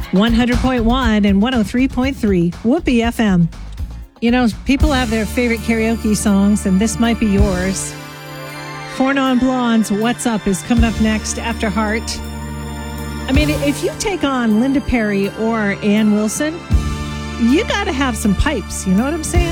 100.1 and 103.3 Whoopee FM. You know, people have their favorite karaoke songs, and this might be yours. Four Non Blondes, What's Up is coming up next after Heart. I mean, if you take on Linda Perry or Ann Wilson, you got to have some pipes. You know what I'm saying?